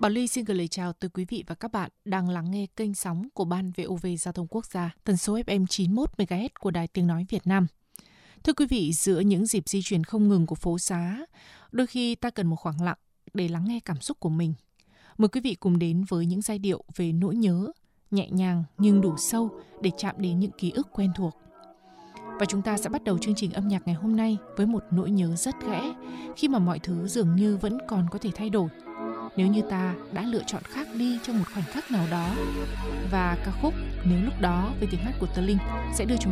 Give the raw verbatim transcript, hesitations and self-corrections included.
Bảo Ly xin gửi lời chào tới quý vị và các bạn đang lắng nghe kênh sóng của Ban vê o vê Giao thông Quốc gia, tần số ép em chín mươi mốt mê ga héc của Đài Tiếng Nói Việt Nam. Thưa quý vị, giữa những dịp di chuyển không ngừng của phố xá, đôi khi ta cần một khoảng lặng để lắng nghe cảm xúc của mình. Mời quý vị cùng đến với những giai điệu về nỗi nhớ, nhẹ nhàng nhưng đủ sâu để chạm đến những ký ức quen thuộc. Và chúng ta sẽ bắt đầu chương trình âm nhạc ngày hôm nay với một nỗi nhớ rất ghẽ khi mà mọi thứ dường như vẫn còn có thể thay đổi. Nếu như ta đã lựa chọn khác đi trong một khoảnh khắc nào đó. Và ca khúc Nếu Lúc Đó với tiếng hát của Tơ Linh sẽ đưa chúng